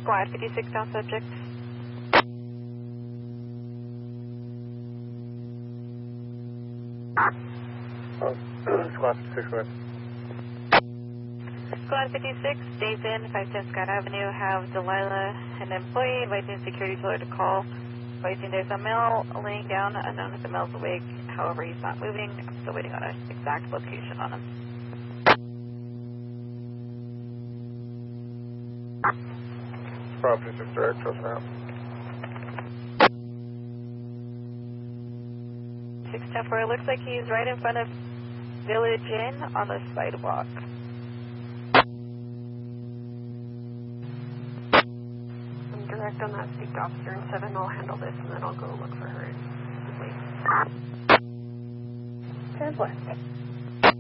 Squad 56 down subject. Squad 56, go ahead. Squad 56, days in, 510 Scott Avenue, have Delilah, an employee, inviting security killer to call. Advising there's a male laying down, unknown if the male's awake, however he's not moving. I'm still waiting on an exact location on him. Squad 56 direct, trust me out. 610-4, it looks like he's right in front of Village Inn on the sidewalk. I'm direct on that speak to officer in 7. I'll handle this and then I'll go look for her. Wait. 10-4.